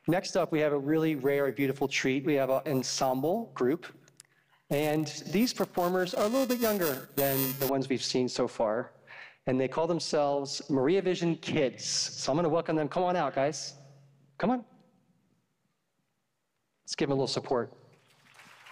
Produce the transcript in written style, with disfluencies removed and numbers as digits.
Next up, we have a really rare, beautiful treat. We have an ensemble group. And these performers are a little bit younger than the ones we've seen so far. And they call themselves Maria Vision Kids. So I'm going to welcome them. Come on out, guys. Come on. Let's give them a little support.